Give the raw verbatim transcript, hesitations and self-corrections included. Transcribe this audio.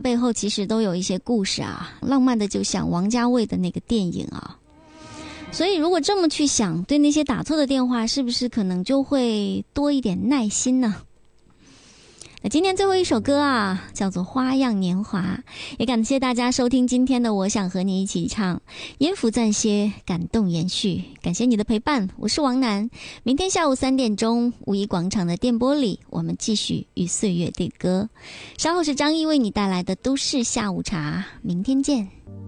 背后其实都有一些故事啊，浪漫的就像王家卫的那个电影啊。所以如果这么去想，对那些打错的电话是不是可能就会多一点耐心呢？那今天最后一首歌啊，叫做《花样年华》，也感谢大家收听今天的我想和你一起唱，音符暂歇，感动延续，感谢你的陪伴，我是王楠。明天下午三点钟，五一广场的电波里，我们继续与岁月对歌。稍后是张毅为你带来的都市下午茶，明天见。